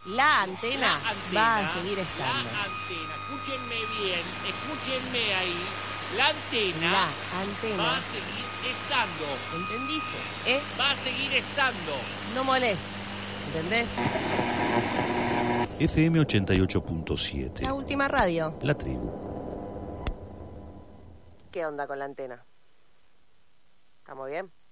La antena va a seguir estando. La antena, escúchenme bien, escúchenme ahí. La antena va a seguir estando. ¿Entendiste? Va a seguir estando. No molestes. ¿Entendés? FM 88.7. La última radio. La tribu. ¿Qué onda con la antena? ¿Estamos bien?